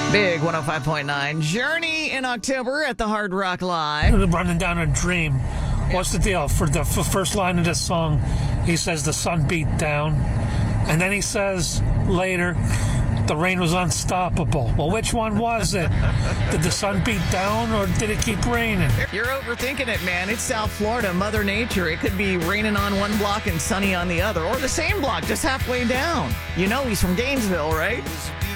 Big 105.9 Journey in October at the Hard Rock Live. Running down a dream. What's the deal? For the first line of this song, he says the sun beat down. And then he says later, the rain was unstoppable. Well, which one was it? Did the sun beat down or did it keep raining? You're overthinking it, man. It's South Florida, Mother Nature. It could be raining on one block and sunny on the other, or the same block, just halfway down. You know he's from Gainesville, right?